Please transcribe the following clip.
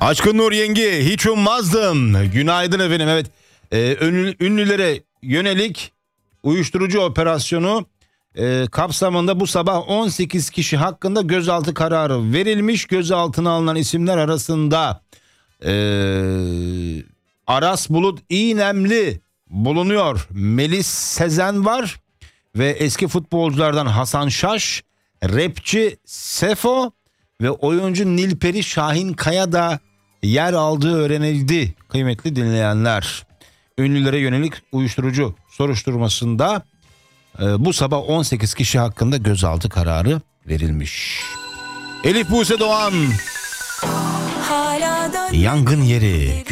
Aşkın Nur yenge, hiç ummazdım. Günaydın efendim. Evet, ünlülere yönelik uyuşturucu operasyonu kapsamında bu sabah 18 kişi hakkında gözaltı kararı verilmiş. Gözaltına alınan isimler arasında Aras Bulut İğnemli bulunuyor. Melis Sezen var ve eski futbolculardan Hasan Şaş, rapçi Sefo ve oyuncu Nilperi Şahinkaya da yer aldığı öğrenildi kıymetli dinleyenler. Ünlülere yönelik uyuşturucu soruşturmasında bu sabah 18 kişi hakkında gözaltı kararı verilmiş. Elif Buse Doğan, Yangın Yeri.